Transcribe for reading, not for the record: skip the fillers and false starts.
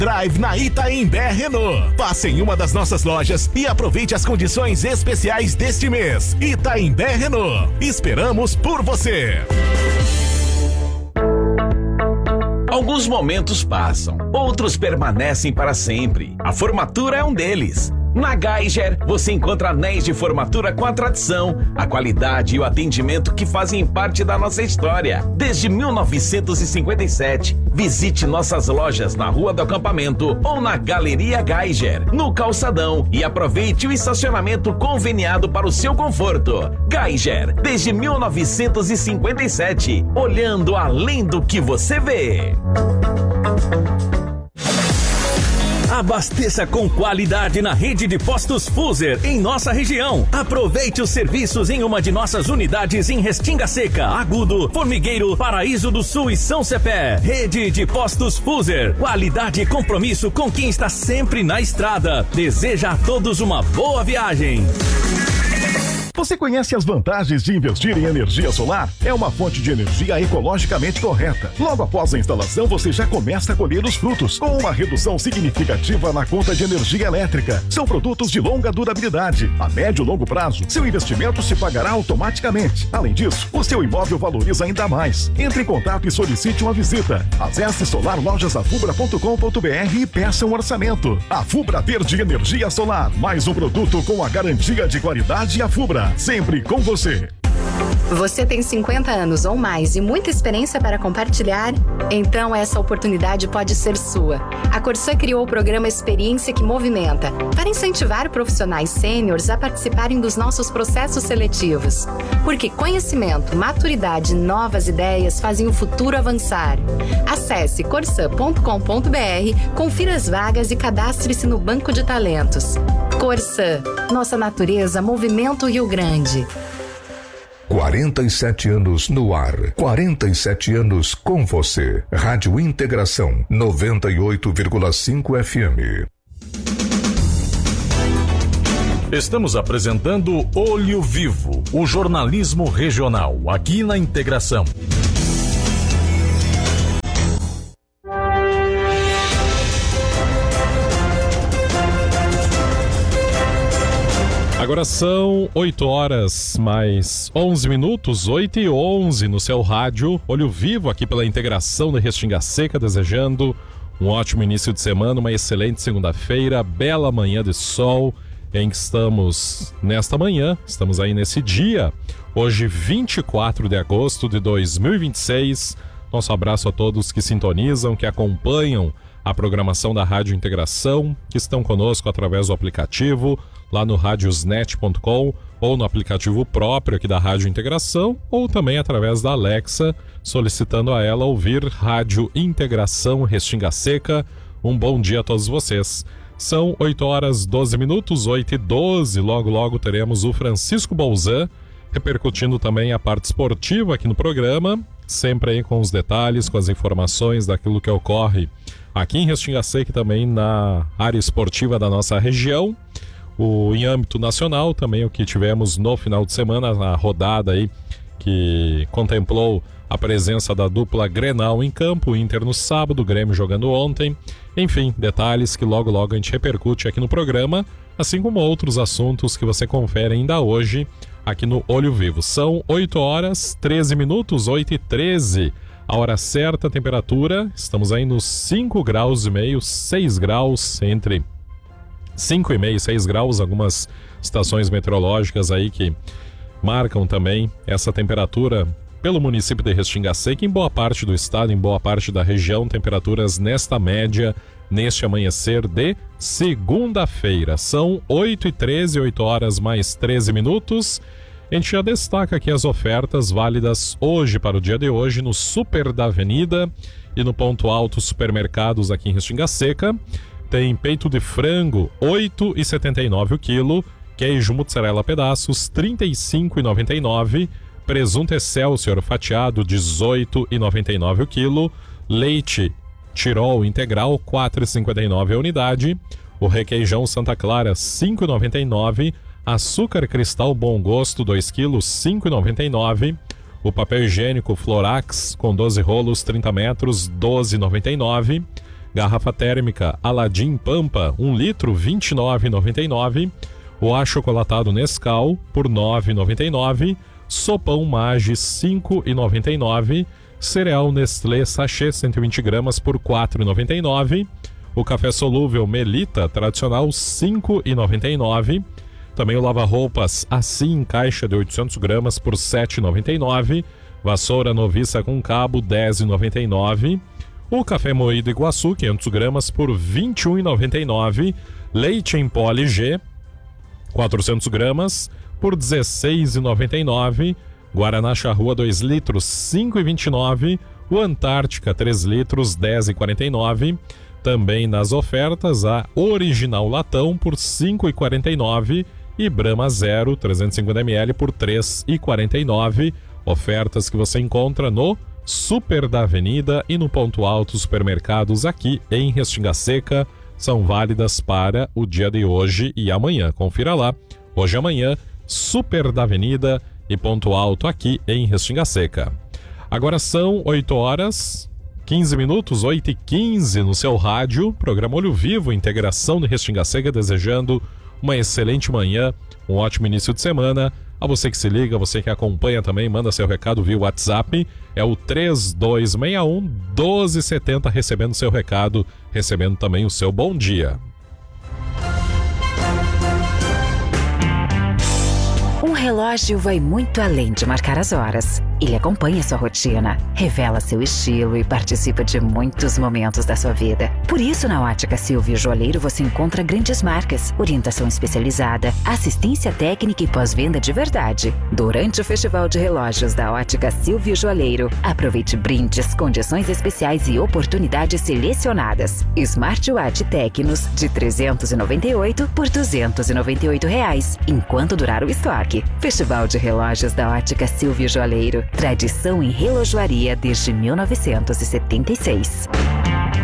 Drive na Itaimbé Renault. Passe em uma das nossas lojas e aproveite as condições especiais deste mês. Itaimbé Renault. Esperamos por você. Alguns momentos passam, outros permanecem para sempre. A formatura é um deles. Na Geiger, você encontra anéis de formatura com a tradição, a qualidade e o atendimento que fazem parte da nossa história. Desde 1957, visite nossas lojas na Rua do Acampamento ou na Galeria Geiger, no Calçadão, e aproveite o estacionamento conveniado para o seu conforto. Geiger, desde 1957, olhando além do que você vê. Abasteça com qualidade na rede de postos Fuser em nossa região. Aproveite os serviços em uma de nossas unidades em Restinga Seca, Agudo, Formigueiro, Paraíso do Sul e São Cepé. Rede de postos Fuser. Qualidade e compromisso com quem está sempre na estrada. Deseja a todos uma boa viagem. Você conhece as vantagens de investir em energia solar? É uma fonte de energia ecologicamente correta. Logo após a instalação, você já começa a colher os frutos, com uma redução significativa na conta de energia elétrica. São produtos de longa durabilidade. A médio e longo prazo, seu investimento se pagará automaticamente. Além disso, o seu imóvel valoriza ainda mais. Entre em contato e solicite uma visita. Acesse solarlojasafubra.com.br e peça um orçamento. A Fubra Verde Energia Solar. Mais um produto com a garantia de qualidade Afubra. Sempre com você. Você tem 50 anos ou mais e muita experiência para compartilhar? Então essa oportunidade pode ser sua. A Corsã criou o programa Experiência que Movimenta para incentivar profissionais sêniores a participarem dos nossos processos seletivos. Porque conhecimento, maturidade e novas ideias fazem o futuro avançar. Acesse corsã.com.br, confira as vagas e cadastre-se no Banco de Talentos. Corsã, nossa natureza, Movimento Rio Grande. 47 anos no ar, 47 anos com você. Rádio Integração 98,5 FM. Estamos apresentando Olho Vivo, o jornalismo regional, aqui na Integração. Agora são 8 horas mais 11 minutos, 8h11 no seu rádio. Olho Vivo aqui pela Integração da Restinga Seca, desejando um ótimo início de semana, uma excelente segunda-feira, bela manhã de sol em que estamos nesta manhã, estamos aí nesse dia, hoje 24 de agosto de 2026. Nosso abraço a todos que sintonizam, que acompanham a programação da Rádio Integração, que estão conosco através do aplicativo, lá no radiosnet.com ou no aplicativo próprio aqui da Rádio Integração, ou também através da Alexa, solicitando a ela ouvir Rádio Integração Restinga Seca. Um bom dia a todos vocês. São 8 horas 12 minutos, 8h12, logo teremos o Francisco Bolzan, repercutindo também a parte esportiva aqui no programa, sempre aí com os detalhes, com as informações daquilo que ocorre aqui em Restinga Seca e também na área esportiva da nossa região. Em âmbito nacional também o que tivemos no final de semana, a rodada aí que contemplou a presença da dupla Grenal em campo, o Inter no sábado, o Grêmio jogando ontem. Enfim, detalhes que logo a gente repercute aqui no programa, assim como outros assuntos que você confere ainda hoje aqui no Olho Vivo. São 8 horas 13 minutos, 8h13. A hora certa, a temperatura, estamos aí nos 5 graus e meio, 6 graus, entre 5,5 e 6 graus, algumas estações meteorológicas aí que marcam também essa temperatura pelo município de Restinga Seca, em boa parte do estado, em boa parte da região, temperaturas nesta média, neste amanhecer de segunda-feira. São 8h13, 8 horas mais 13 minutos. A gente já destaca aqui as ofertas válidas hoje, para o dia de hoje, no Super da Avenida e no Ponto Alto Supermercados aqui em Restinga Seca. Tem peito de frango, R$ 8,79 o quilo, queijo mozzarella pedaços, R$ 35,99, presunto Excelsior fatiado, R$ 18,99 o quilo, leite Tirol integral, R$ 4,59 a unidade, o requeijão Santa Clara, R$ 5,99, açúcar cristal Bom Gosto, 2 quilos, R$ 5,99, o papel higiênico Florax com 12 rolos, 30 metros, R$ 12,99, Garrafa térmica Aladim Pampa, 1 litro, R$ 29,99. O achocolatado Nescau, por R$ 9,99. Sopão Maggi, R$ 5,99. Cereal Nestlé Sachê, 120 gramas, por R$ 4,99. O café solúvel Melita, tradicional, R$ 5,99. Também o lava-roupas Assim em caixa de 800 gramas, por R$ 7,99. Vassoura Noviça com cabo, R$ 10,99. O café moído Iguaçu, 500 gramas, por R$ 21,99. Leite em pó G, 400 gramas, por R$ 16,99. Guaraná Charrua 2 litros, R$ 5,29. O Antártica 3 litros, R$ 10,49. Também nas ofertas, a Original Latão por R$ 5,49 e Brahma Zero 350ml por R$ 3,49. Ofertas que você encontra no Super da Avenida e no Ponto Alto Supermercados aqui em Restinga Seca. São válidas para o dia de hoje e amanhã. Confira lá. Hoje e amanhã, Super da Avenida e Ponto Alto aqui em Restinga Seca. Agora são 8 horas... 15 minutos, 8h15 no seu rádio, programa Olho Vivo, integração de Restinga Seca, desejando uma excelente manhã, um ótimo início de semana. A você que se liga, você que acompanha também, manda seu recado via WhatsApp, é o 3261-1270, recebendo seu recado, recebendo também o seu bom dia. Um relógio vai muito além de marcar as horas. Ele acompanha sua rotina, revela seu estilo e participa de muitos momentos da sua vida. Por isso, na Ótica Silvio Joalheiro você encontra grandes marcas, orientação especializada, assistência técnica e pós-venda de verdade. Durante o Festival de Relógios da Ótica Silvio Joalheiro, aproveite brindes, condições especiais e oportunidades selecionadas. Smartwatch Tecnos de R$ 398 por R$ 298, enquanto durar o estoque. Festival de Relógios da Ótica Silvio Joalheiro. Tradição em relojoaria desde 1976.